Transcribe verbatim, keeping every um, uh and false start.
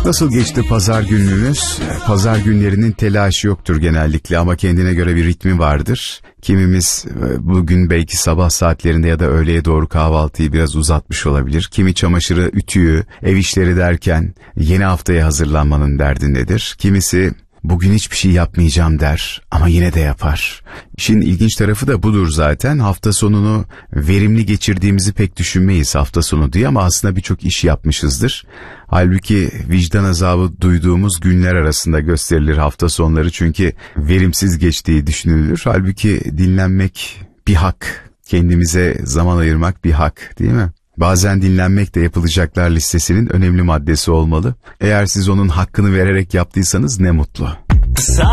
Nasıl geçti pazar gününüz? Pazar günlerinin telaşı yoktur genellikle ama kendine göre bir ritmi vardır. Kimimiz bugün belki sabah saatlerinde ya da öğleye doğru kahvaltıyı biraz uzatmış olabilir. Kimi çamaşırı, ütüyü, ev işleri derken yeni haftaya hazırlanmanın derdindedir. Kimisi bugün hiçbir şey yapmayacağım der ama yine de yapar. İşin ilginç tarafı da budur zaten. Hafta sonunu verimli geçirdiğimizi pek düşünmeyiz hafta sonu diye ama aslında birçok iş yapmışızdır. Halbuki vicdan azabı duyduğumuz günler arasında gösterilir hafta sonları çünkü verimsiz geçtiği düşünülür. Halbuki dinlenmek bir hak, kendimize zaman ayırmak bir hak, değil mi? Bazen dinlenmek de yapılacaklar listesinin önemli maddesi olmalı. Eğer siz onun hakkını vererek yaptıysanız ne mutlu.